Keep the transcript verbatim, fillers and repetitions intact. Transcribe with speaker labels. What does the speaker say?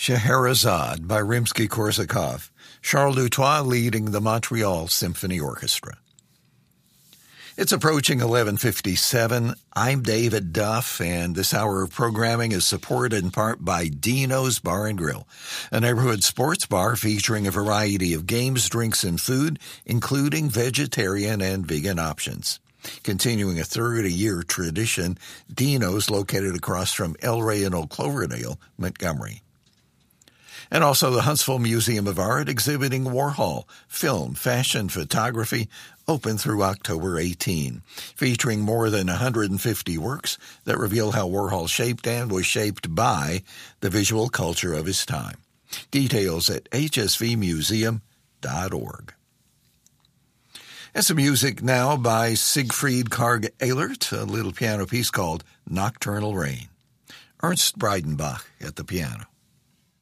Speaker 1: Scheherazade by Rimsky-Korsakov, Charles Dutoit leading the Montreal Symphony Orchestra. It's approaching eleven fifty-seven. I'm David Duff, and this hour of programming is supported in part by Dino's Bar and Grill, a neighborhood sports bar featuring a variety of games, drinks, and food, including vegetarian and vegan options. Continuing a thirty-year tradition, Dino's located across from El Rey and Old Cloverdale, Montgomery. And also the Huntsville Museum of Art exhibiting Warhol, film, fashion, photography, open through October eighteenth, featuring more than one hundred fifty works that reveal how Warhol shaped and was shaped by the visual culture of his time. Details at h s v museum dot org. And some music now by Siegfried Karg Ehlert, a little piano piece called Nocturnal Rain. Ernst Breidenbach at the piano.